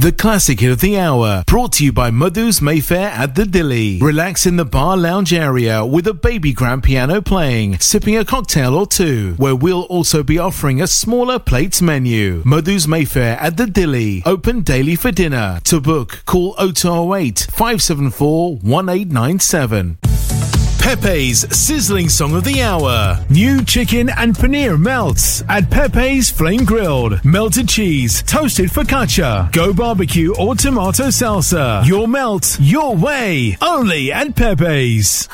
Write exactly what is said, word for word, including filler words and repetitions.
The classic hit of the hour, brought to you by Madhu's Mayfair at the Dilly. Relax in the bar lounge area with a baby grand piano playing, sipping a cocktail or two, where we'll also be offering a smaller plates menu. Madhu's Mayfair at the Dilly, open daily for dinner. To book, call oh two oh eight, five seven four, one eight nine seven. Pepe's sizzling song of the hour. New chicken and paneer melts at Pepe's Flame Grilled. Melted cheese, toasted focaccia, go barbecue or tomato salsa. Your melt, your way. Only at Pepe's.